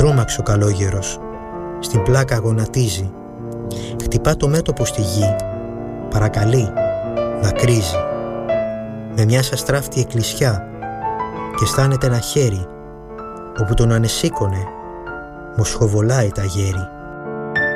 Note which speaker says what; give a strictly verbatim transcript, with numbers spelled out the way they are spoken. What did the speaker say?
Speaker 1: Τρόμαξε ο καλόγερος, στην πλάκα γονατίζει. Χτυπά το μέτωπο στη γη, παρακαλεί, δακρύζει. Με μια σαστράφτη εκκλησιά και αισθάνεται ένα χέρι, όπου τον ανεσήκωνε, μοσχοβολάει τα γέρι.